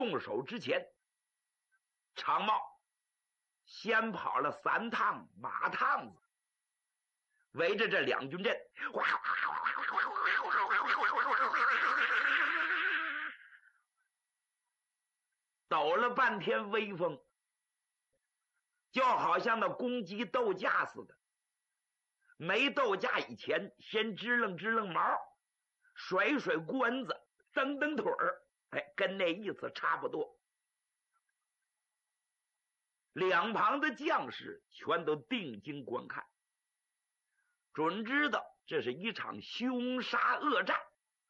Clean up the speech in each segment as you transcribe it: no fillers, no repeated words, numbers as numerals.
动手之前，常茂先跑了3趟马趟子，围着这两军阵，抖了半天威风，就好像那公鸡斗架似的。没斗架以前，先支棱支棱毛，甩甩棍子，蹬蹬腿儿，跟那意思差不多。两旁的将士全都定睛观看，准知道这是一场凶杀恶战。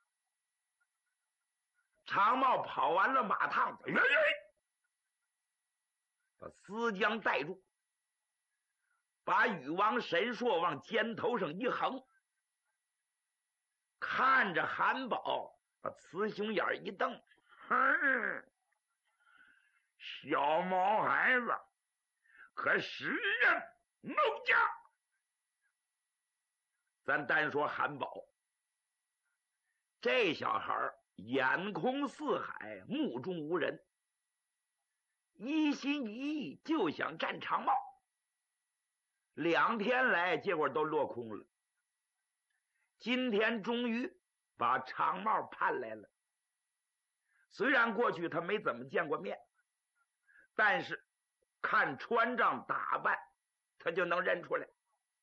常茂跑完了马趟子，把思江带住，把禹王神硕往肩头上一横，看着韩宝，把雌雄眼一瞪，小毛孩子可识人谋家。咱单说韩宝，这小孩眼空四海，目中无人，一心一意就想战常茂。2天来结果都落空了，今天终于把常茂盼来了。虽然过去他没怎么见过面，但是看穿仗打扮他就能认出来。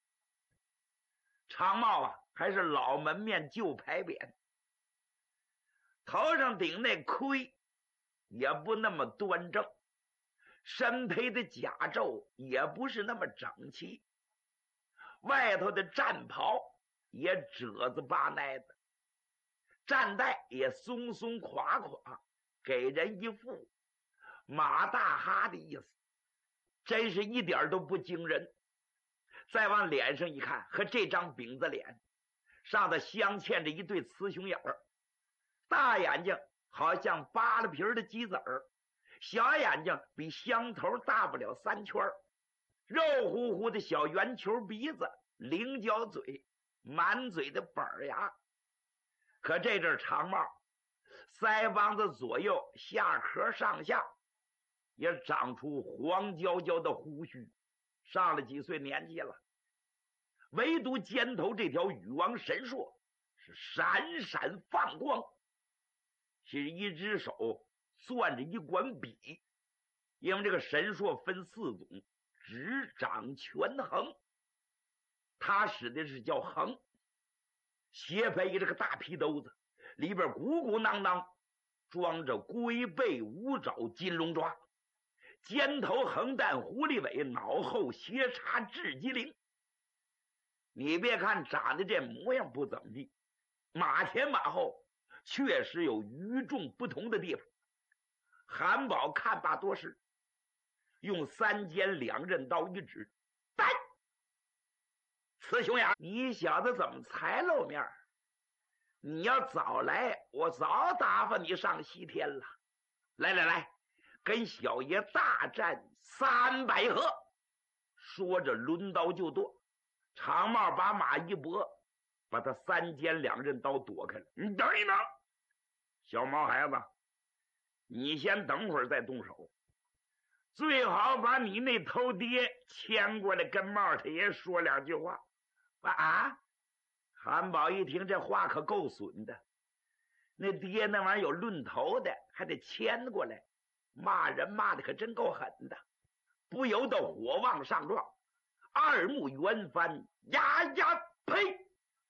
常茂啊，还是老门面旧牌匾，头上顶那盔也不那么端正，身披的甲胄也不是那么整齐，外头的战袍也褶子巴耐的，战带也松松垮垮，给人一副马大哈的意思，真是一点都不惊人。再往脸上一看，和这张饼子脸上头镶嵌着一对雌雄眼儿，大眼睛好像扒了皮的鸡子儿，小眼睛比香头大不了3圈，肉乎乎的小圆球鼻子，菱角嘴，满嘴的板牙。可这阵常茂腮帮子左右下壳上下也长出黄焦焦的胡须，上了几岁年纪了，唯独肩头这条禹王神硕是闪闪放光，是一只手攥着一管笔，因为这个神硕分4种，执掌权衡，他使的是叫衡，斜背着个大皮兜子，里边鼓鼓囊囊装着龟背五爪金龙抓，肩头横担狐狸尾，脑后斜插雉鸡翎。你别看长得这模样不怎么地，马前马后确实有与众不同的地方。韩宝看罢多时，用3尖2刃刀一指，来，雌雄眼，你小子怎么才露面？你要早来，我早打发你上西天了。来来来，跟小爷大战300合。说着抡刀就剁，常茂把马一拨，把他3尖2刃刀躲开了。你等一等，小毛孩子，你先等会儿再动手，最好把你那头爹牵过来跟茂太爷说2句话。啊！韩宝一听这话可够损的，那爹那玩意儿有论头的，还得牵过来，骂人骂的可真够狠的，不由得火往上撞，二目圆翻，呀呀呸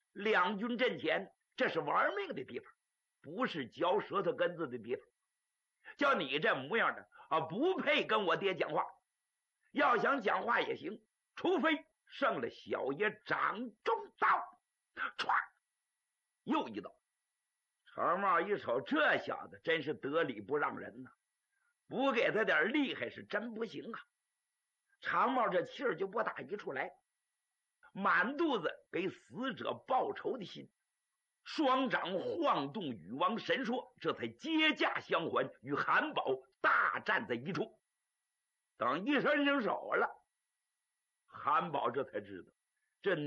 ！2军阵前，这是玩命的地方，不是嚼舌头根子的地方。叫你这模样的啊，不配跟我爹讲话。要想讲话也行，除非胜了小爷掌中刀。唰，又一刀。常茂一瞅，这小子真是得理不让人呐，不给他点厉害是真不行啊。常茂这气儿就不打一处来，满肚子给死者报仇的心，双掌晃动禹王神硕，这才接驾相还，与韩宝大战在一处。等一伸手了，韩宝这才知道